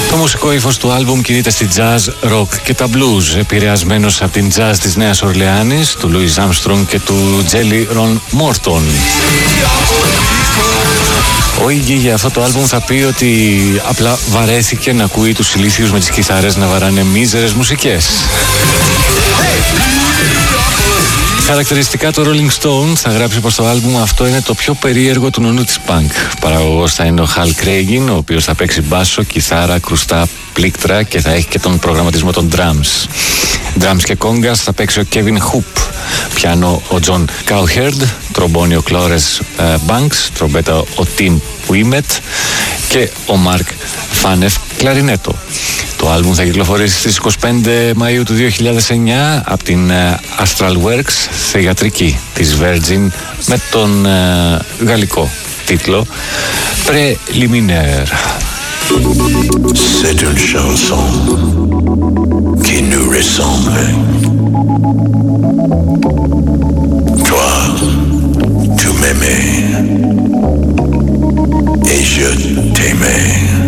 Το μουσικό ύφος του άλμπουμ κινείται στη jazz, rock και τα blues, επηρεασμένος από την jazz της Νέας Ορλεάνης, του Louis Armstrong και του Jelly Roll Morton. Ο Iggy για αυτό το άλμπουμ θα πει ότι απλά βαρέθηκε να ακούει τους ηλίθιους με τις κιθάρες να βαράνε μίζερες μουσικές. Χαρακτηριστικά το Rolling Stone θα γράψει πως το άλμπουμ αυτό είναι το πιο περίεργο του νονού της punk. Παραγωγός θα είναι ο Hal Craigin, ο οποίος θα παίξει μπάσο, κιθάρα, κρουστά, πλήκτρα και θα έχει και τον προγραμματισμό των drums. Drums και κόγκας θα παίξει ο Kevin Hoop, πιάνο ο John Cowherd, τρομπόνι ο Clarence Banks, τρομπέτα ο Tim Wimett και ο Mark Fanef κλαρινέτο. Το άλμπουμ θα κυκλοφορήσει στις 25 Μαΐου του 2009 από την Astral Works θεγατρική της Virgin με τον γαλλικό τίτλο Préliminaire. C'est une chanson qui nous ressemble. Toi, tu m'aimais et je t'aimais.